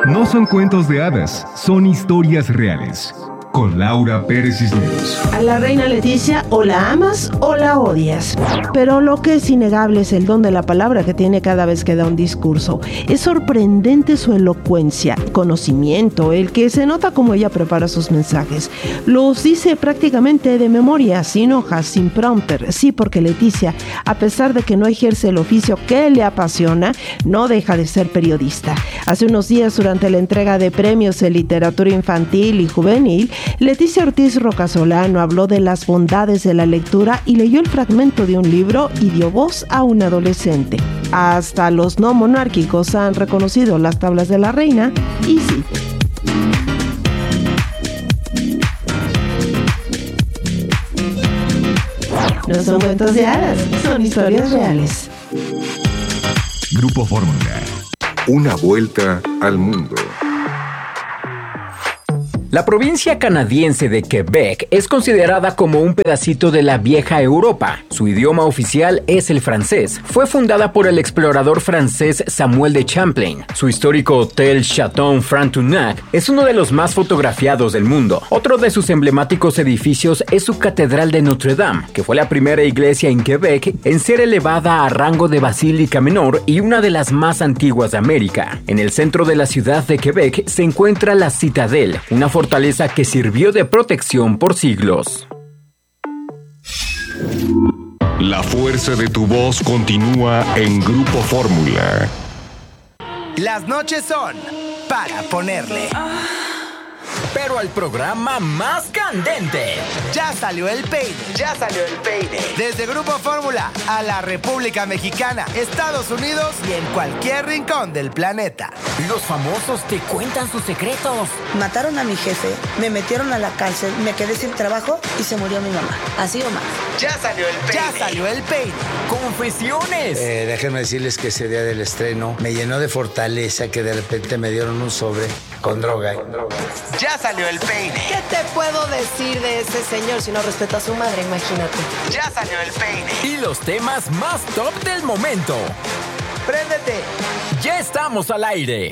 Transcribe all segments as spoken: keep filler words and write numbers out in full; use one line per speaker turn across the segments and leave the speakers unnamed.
No son cuentos de hadas, son historias reales. Con Laura Pérez Cisneros.
A la reina Leticia o la amas o la odias. Pero lo que es innegable es el don de la palabra que tiene cada vez que da un discurso. Es sorprendente su elocuencia, conocimiento, el que se nota como ella prepara sus mensajes. Los dice prácticamente de memoria, sin hojas, sin prompter. Sí, porque Leticia, a pesar de que no ejerce el oficio que le apasiona, no deja de ser periodista. Hace unos días, durante la entrega de premios en literatura infantil y juvenil, Leticia Ortiz Rocasolano habló de las bondades de la lectura y leyó el fragmento de un libro y dio voz a un adolescente. Hasta los no monárquicos han reconocido las tablas de la reina y sí. No son cuentos de hadas, son historias reales.
Grupo Fórmula.
Una vuelta al mundo.
La provincia canadiense de Quebec es considerada como un pedacito de la vieja Europa. Su idioma oficial es el francés. Fue fundada por el explorador francés Samuel de Champlain. Su histórico hotel Chateau Frontenac es uno de los más fotografiados del mundo. Otro de sus emblemáticos edificios es su Catedral de Notre Dame, que fue la primera iglesia en Quebec en ser elevada a rango de basílica menor y una de las más antiguas de América. En el centro de la ciudad de Quebec se encuentra la Citadel, una fortaleza que sirvió de protección por siglos.
La fuerza de tu voz continúa en Grupo Fórmula.
Las noches son para ponerle.
Pero al programa más candente.
Ya salió el peine, ya salió el peine. Desde Grupo Fórmula a la República Mexicana, Estados Unidos y en cualquier rincón del planeta.
Los famosos te cuentan sus secretos.
Mataron a mi jefe, me metieron a la cárcel, me quedé sin trabajo y se murió mi mamá. Así o más.
Ya salió el peine. Ya salió el peine.
Confesiones.
Eh, déjenme decirles que ese día del estreno me llenó de fortaleza que de repente me dieron un sobre con droga. Con droga.
Ya salió el peine.
¿Qué te puedo decir de ese señor si no respeta a su madre? Imagínate.
Ya salió el peine.
Y los temas más top del momento.
¡Préndete!
Ya estamos al aire.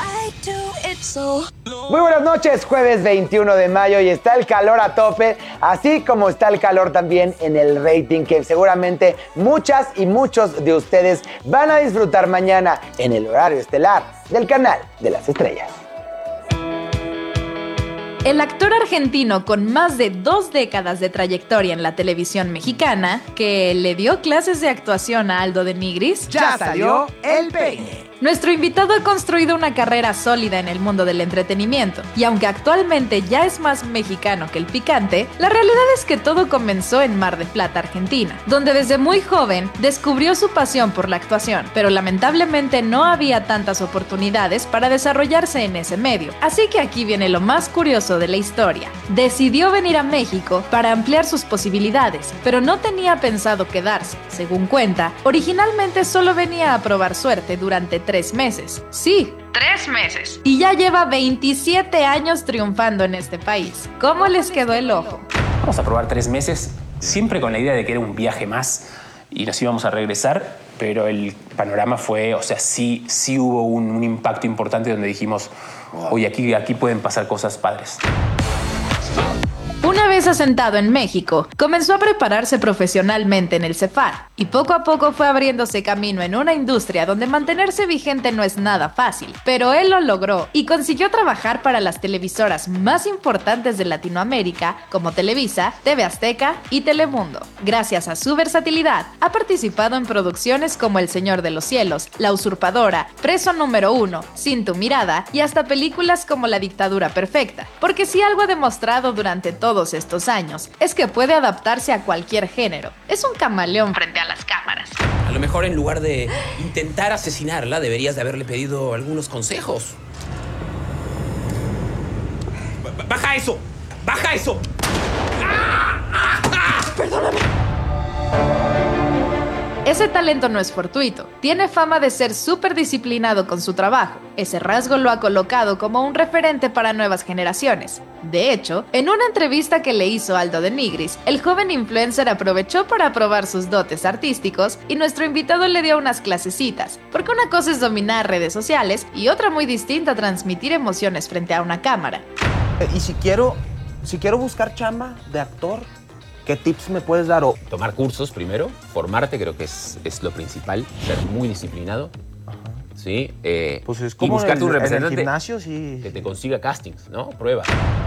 Muy buenas noches, jueves veintiuno de mayo y está el calor a tope, así como está el calor también en el rating que seguramente muchas y muchos de ustedes van a disfrutar mañana en el horario estelar del canal de las estrellas.
El actor argentino con más de dos décadas de trayectoria en la televisión mexicana, que le dio clases de actuación a Aldo de Nigris,
ya salió el peine.
Nuestro invitado ha construido una carrera sólida en el mundo del entretenimiento, y aunque actualmente ya es más mexicano que el picante, la realidad es que todo comenzó en Mar del Plata, Argentina, donde desde muy joven descubrió su pasión por la actuación, pero lamentablemente no había tantas oportunidades para desarrollarse en ese medio. Así que aquí viene lo más curioso de la historia. Decidió venir a México para ampliar sus posibilidades, pero no tenía pensado quedarse. Según cuenta, originalmente solo venía a probar suerte durante tres meses. Sí, tres meses. Y ya lleva veintisiete años triunfando en este país. ¿Cómo les quedó el ojo?
Vamos a probar tres meses, siempre con la idea de que era un viaje más y nos íbamos a regresar, pero el panorama fue, o sea, sí, sí hubo un, un impacto importante donde dijimos, oye, aquí, aquí pueden pasar cosas padres.
Una vez asentado en México, comenzó a prepararse profesionalmente en el Cefar y poco a poco fue abriéndose camino en una industria donde mantenerse vigente no es nada fácil, pero él lo logró y consiguió trabajar para las televisoras más importantes de Latinoamérica como Televisa, T V Azteca y Telemundo. Gracias a su versatilidad, ha participado en producciones como El Señor de los Cielos, La Usurpadora, Preso número uno, Sin tu mirada y hasta películas como La Dictadura Perfecta, porque si algo ha demostrado durante todo todos estos años es que puede adaptarse a cualquier género. Es un camaleón frente a las cámaras.
A lo mejor en lugar de intentar asesinarla, deberías de haberle pedido algunos consejos. ¡Baja eso! ¡Baja eso! ¡Ah! ¡Ah! ¡Ah!
Perdóname. Ese talento no es fortuito. Tiene fama de ser súper disciplinado con su trabajo. Ese rasgo lo ha colocado como un referente para nuevas generaciones. De hecho, en una entrevista que le hizo Aldo de Nigris, el joven influencer aprovechó para probar sus dotes artísticos y nuestro invitado le dio unas clasecitas, porque una cosa es dominar redes sociales y otra muy distinta transmitir emociones frente a una cámara.
Y si quiero, si quiero buscar chamba de actor, ¿qué tips me puedes dar? O...
Tomar cursos primero, formarte creo que es, es lo principal, ser muy disciplinado. Ajá. Sí, eh,
pues es como
y buscarte
en el,
un representante
en el gimnasio, sí.
que te consiga castings, ¿no? Prueba.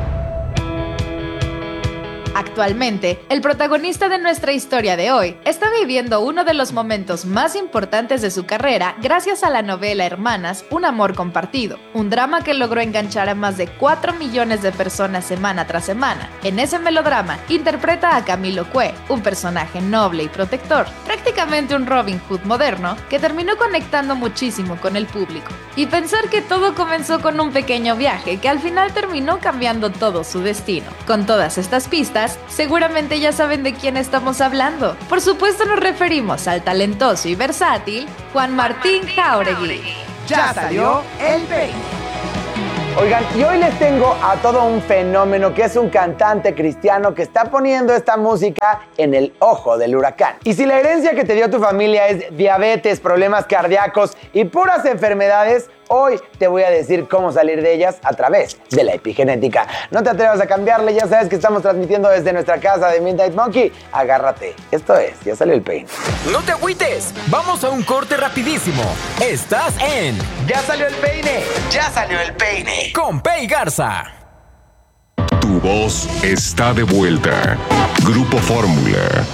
Actualmente, el protagonista de nuestra historia de hoy está viviendo uno de los momentos más importantes de su carrera gracias a la novela Hermanas, un amor compartido, un drama que logró enganchar a más de cuatro millones de personas semana tras semana. En ese melodrama, interpreta a Camilo Cue, un personaje noble y protector, prácticamente un Robin Hood moderno, que terminó conectando muchísimo con el público. Y pensar que todo comenzó con un pequeño viaje que al final terminó cambiando todo su destino. Con todas estas pistas, seguramente ya saben de quién estamos hablando. Por supuesto nos referimos al talentoso y versátil Juan Martín Jáuregui.
Ya salió el peine. Oigan, y hoy les tengo a todo un fenómeno que es un cantante cristiano que está poniendo esta música en el ojo del huracán. Y si la herencia que te dio tu familia es diabetes, problemas cardíacos y puras enfermedades, hoy te voy a decir cómo salir de ellas a través de la epigenética. No te atrevas a cambiarle, ya sabes que estamos transmitiendo desde nuestra casa de Midnight Monkey. Agárrate, esto es, ya salió el peine.
No te agüites, vamos a un corte rapidísimo. Estás en
Ya salió el peine, ya salió el peine.
Con Pei Garza.
Tu voz está de vuelta. Grupo Fórmula.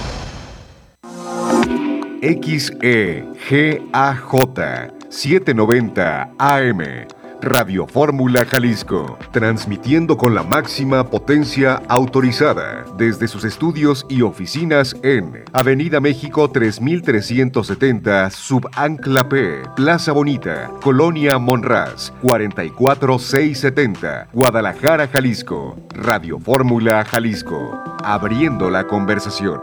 X E G A J setecientos noventa A M, Radio Fórmula Jalisco, transmitiendo con la máxima potencia autorizada desde sus estudios y oficinas en Avenida México tres mil trescientos setenta, Subancla P, Plaza Bonita, Colonia Monraz, cuarenta y cuatro mil seiscientos setenta, Guadalajara, Jalisco. Radio Fórmula Jalisco, abriendo la conversación.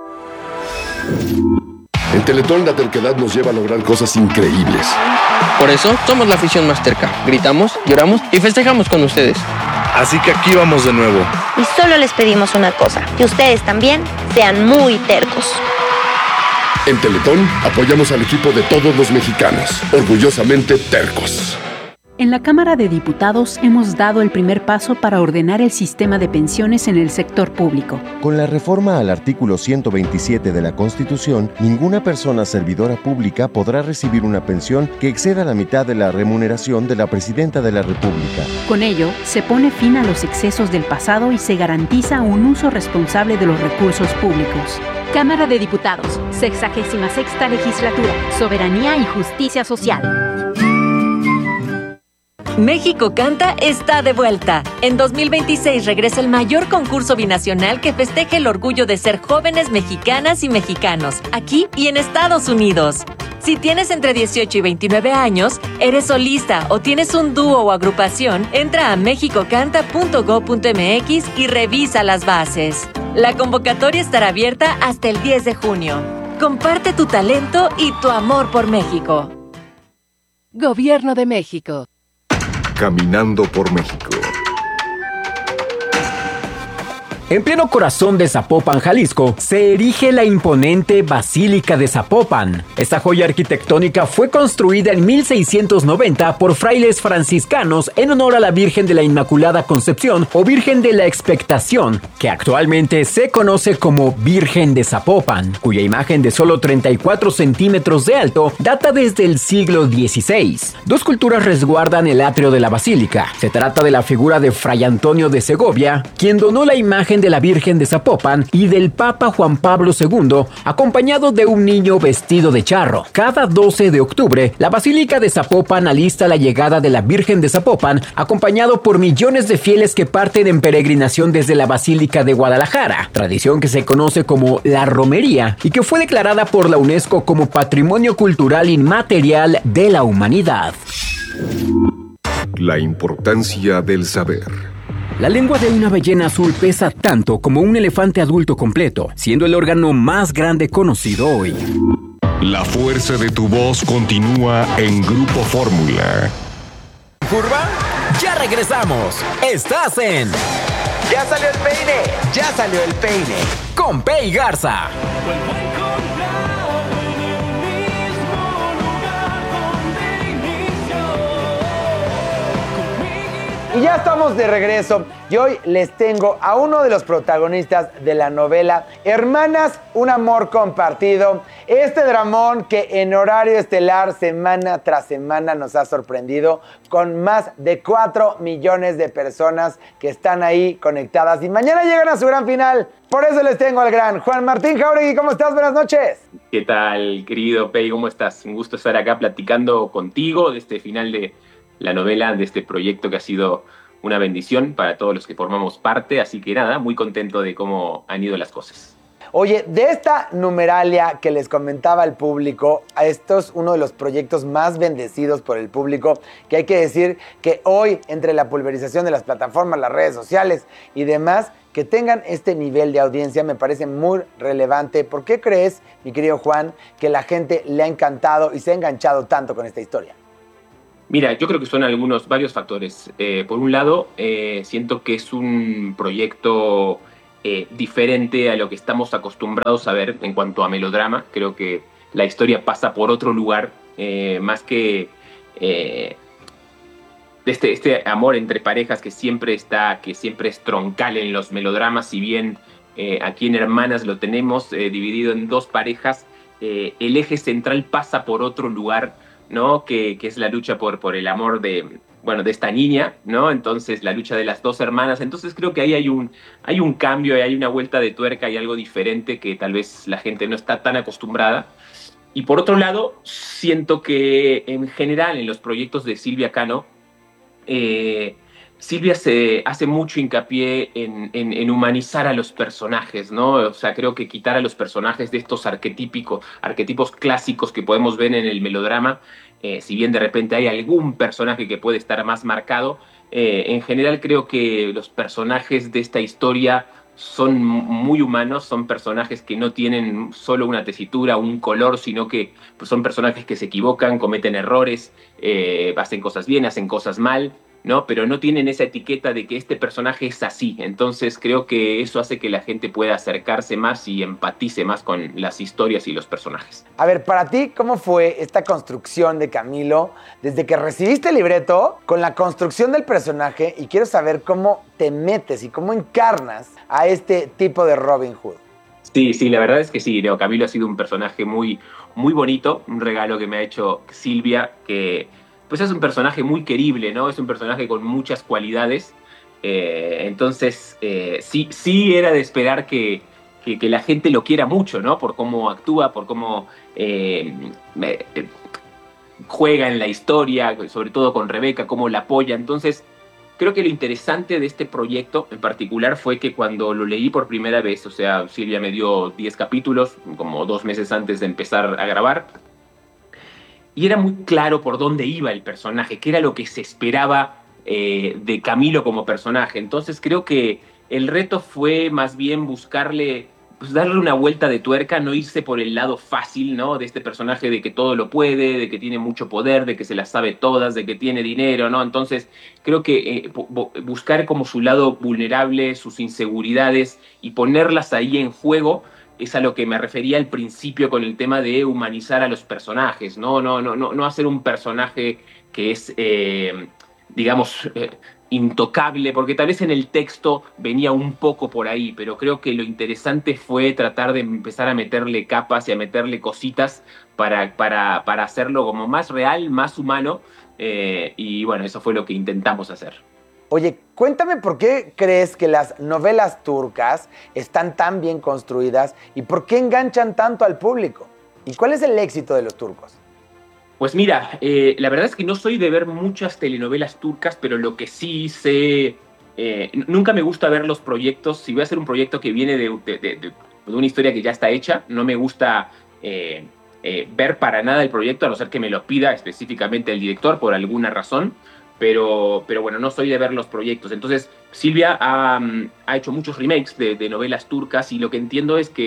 En Teletón la terquedad nos lleva a lograr cosas increíbles.
Por eso somos la afición más terca. Gritamos, lloramos y festejamos con ustedes.
Así que aquí vamos de nuevo.
Y solo les pedimos una cosa, que ustedes también sean muy tercos.
En Teletón apoyamos al equipo de todos los mexicanos, orgullosamente tercos.
En la Cámara de Diputados hemos dado el primer paso para ordenar el sistema de pensiones en el sector público.
Con la reforma al artículo ciento veintisiete de la Constitución, ninguna persona servidora pública podrá recibir una pensión que exceda la mitad de la remuneración de la Presidenta de la República.
Con ello, se pone fin a los excesos del pasado y se garantiza un uso responsable de los recursos públicos.
Cámara de Diputados, sexagésima sexta legislatura, Soberanía y Justicia Social.
México Canta está de vuelta. En dos mil veintiséis regresa el mayor concurso binacional que festeje el orgullo de ser jóvenes mexicanas y mexicanos, aquí y en Estados Unidos. Si tienes entre dieciocho y veintinueve años, eres solista o tienes un dúo o agrupación, entra a mexico canta punto gob punto m x y revisa las bases. La convocatoria estará abierta hasta el diez de junio. Comparte tu talento y tu amor por México.
Gobierno de México.
Caminando por México.
En pleno corazón de Zapopan, Jalisco, se erige la imponente Basílica de Zapopan. Esta joya arquitectónica fue construida en mil seiscientos noventa por frailes franciscanos en honor a la Virgen de la Inmaculada Concepción o Virgen de la Expectación, que actualmente se conoce como Virgen de Zapopan, cuya imagen de solo treinta y cuatro centímetros de alto data desde el siglo dieciséis. Dos culturas resguardan el atrio de la basílica. Se trata de la figura de Fray Antonio de Segovia, quien donó la imagen de la Virgen de Zapopan, y del Papa Juan Pablo segundo, acompañado de un niño vestido de charro. Cada doce de octubre, la Basílica de Zapopan alista la llegada de la Virgen de Zapopan, acompañado por millones de fieles que parten en peregrinación desde la Basílica de Guadalajara, tradición que se conoce como la romería y que fue declarada por la UNESCO como Patrimonio Cultural Inmaterial de la Humanidad.
La importancia del saber.
La lengua de una ballena azul pesa tanto como un elefante adulto completo, siendo el órgano más grande conocido hoy.
La fuerza de tu voz continúa en Grupo Fórmula.
¿Curva? Ya regresamos. Estás en...
Ya salió el peine, ya salió el peine.
Con Pei Garza.
Y ya estamos de regreso y hoy les tengo a uno de los protagonistas de la novela Hermanas, un amor compartido. Este dramón que en horario estelar semana tras semana nos ha sorprendido con más de cuatro millones de personas que están ahí conectadas y mañana llegan a su gran final. Por eso les tengo al gran Juan Martín Jáuregui. ¿Cómo estás? Buenas noches.
¿Qué tal, querido Pei? ¿Cómo estás? Un gusto estar acá platicando contigo de este final de la novela, de este proyecto que ha sido una bendición para todos los que formamos parte, así que nada, muy contento de cómo han ido las cosas.
Oye, de esta numeralia que les comentaba al público, esto es uno de los proyectos más bendecidos por el público, que hay que decir que hoy, entre la pulverización de las plataformas, las redes sociales y demás, que tengan este nivel de audiencia me parece muy relevante. ¿Por qué crees, mi querido Juan, que la gente le ha encantado y se ha enganchado tanto con esta historia?
Mira, yo creo que son algunos, varios factores. Eh, por un lado, eh, siento que es un proyecto eh, diferente a lo que estamos acostumbrados a ver en cuanto a melodrama. Creo que la historia pasa por otro lugar, eh, más que eh, este, este amor entre parejas que siempre está, que siempre es troncal en los melodramas. Si bien eh, aquí en Hermanas lo tenemos eh, dividido en dos parejas, eh, el eje central pasa por otro lugar, ¿no? Que, que es la lucha por, por el amor de, bueno, de esta niña, ¿no? Entonces, la lucha de las dos hermanas. Entonces, creo que ahí hay un, hay un cambio, hay una vuelta de tuerca, hay algo diferente que tal vez la gente no está tan acostumbrada. Y por otro lado, siento que en general en los proyectos de Silvia Cano, eh, Silvia se hace mucho hincapié en, en, en humanizar a los personajes, ¿no? O sea, creo que quitar a los personajes de estos arquetípicos, arquetipos clásicos que podemos ver en el melodrama, eh, si bien de repente hay algún personaje que puede estar más marcado, eh, en general creo que los personajes de esta historia son muy humanos, son personajes que no tienen solo una tesitura, un color, sino que pues, son personajes que se equivocan, cometen errores, eh, hacen cosas bien, hacen cosas mal, ¿no? Pero no tienen esa etiqueta de que este personaje es así. Entonces creo que eso hace que la gente pueda acercarse más y empatice más con las historias y los personajes.
A ver, para ti, ¿cómo fue esta construcción de Camilo desde que recibiste el libreto con la construcción del personaje? Y quiero saber cómo te metes y cómo encarnas a este tipo de Robin Hood.
Sí, sí, la verdad es que sí, Leo. Camilo ha sido un personaje muy, muy bonito, un regalo que me ha hecho Silvia, que pues es un personaje muy querible, ¿no? Es un personaje con muchas cualidades. Eh, entonces, eh, sí, sí era de esperar que, que, que la gente lo quiera mucho, ¿no? Por cómo actúa, por cómo eh, eh, juega en la historia, sobre todo con Rebeca, cómo la apoya. Entonces, creo que lo interesante de este proyecto en particular fue que cuando lo leí por primera vez, o sea, Silvia me dio diez capítulos, como dos meses antes de empezar a grabar, y era muy claro por dónde iba el personaje, qué era lo que se esperaba eh, de Camilo como personaje. Entonces creo que el reto fue más bien buscarle, pues darle una vuelta de tuerca, no irse por el lado fácil, ¿no? De este personaje de que todo lo puede, de que tiene mucho poder, de que se las sabe todas, de que tiene dinero, ¿no? Entonces creo que eh, buscar como su lado vulnerable, sus inseguridades y ponerlas ahí en juego, es a lo que me refería al principio con el tema de humanizar a los personajes, no, no, no, no, no hacer un personaje que es, eh, digamos, eh, intocable, porque tal vez en el texto venía un poco por ahí, pero creo que lo interesante fue tratar de empezar a meterle capas y a meterle cositas para, para, para hacerlo como más real, más humano, eh, y bueno, eso fue lo que intentamos hacer.
Oye, cuéntame por qué crees que las novelas turcas están tan bien construidas y por qué enganchan tanto al público. ¿Y cuál es el éxito de los turcos?
Pues mira, eh, la verdad es que no soy de ver muchas telenovelas turcas, pero lo que sí sé, eh, nunca me gusta ver los proyectos. Si voy a hacer un proyecto que viene de, de, de, de una historia que ya está hecha, no me gusta eh, eh, ver para nada el proyecto, a no ser que me lo pida específicamente el director por alguna razón. Pero, pero bueno, no soy de ver los proyectos. Entonces, Silvia ha, ha hecho muchos remakes de, de novelas turcas y lo que entiendo es que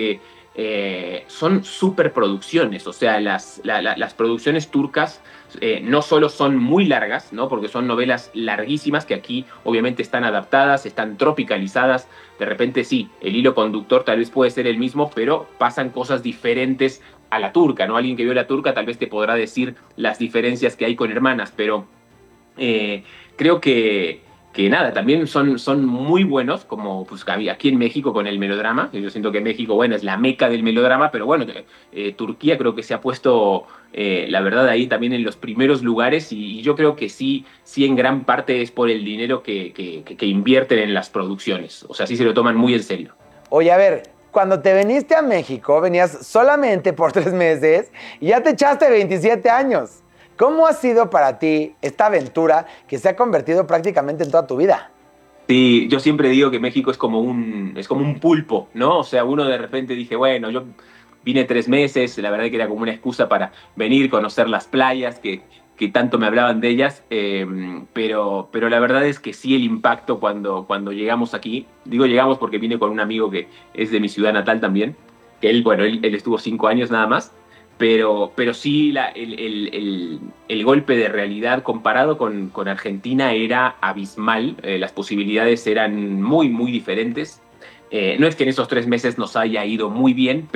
eh, son superproducciones, o sea, las, la, la, las producciones turcas eh, no solo son muy largas, ¿no? Porque son novelas larguísimas que aquí obviamente están adaptadas, están tropicalizadas, de repente sí, el hilo conductor tal vez puede ser el mismo, pero pasan cosas diferentes a la turca, ¿no? Alguien que vio la turca tal vez te podrá decir las diferencias que hay con Hermanas, pero eh, creo que que nada, también son, son muy buenos, como pues, aquí en México con el melodrama. Yo siento que México, bueno, es la meca del melodrama, pero bueno, eh, Turquía creo que se ha puesto, eh, la verdad, ahí también en los primeros lugares, y, y yo creo que sí, sí en gran parte es por el dinero que, que, que invierten en las producciones. O sea, sí se lo toman muy en serio.
Oye, a ver, cuando te viniste a México, venías solamente por tres meses y ya te echaste veintisiete años. ¿Cómo ha sido para ti esta aventura que se ha convertido prácticamente en toda tu vida?
Sí, yo siempre digo que México es como un, es como un pulpo, ¿no? O sea, uno de repente dije, bueno, yo vine tres meses, la verdad que era como una excusa para venir, conocer las playas, que, que tanto me hablaban de ellas, eh, pero, pero la verdad es que sí el impacto cuando, cuando llegamos aquí, digo llegamos porque vine con un amigo que es de mi ciudad natal también, que él, bueno, él, él estuvo cinco años nada más, Pero, pero sí, la, el, el, el, el golpe de realidad comparado con, con Argentina era abismal. Eh, las posibilidades eran muy, muy diferentes. Eh, no es que en esos tres meses nos haya ido muy bien,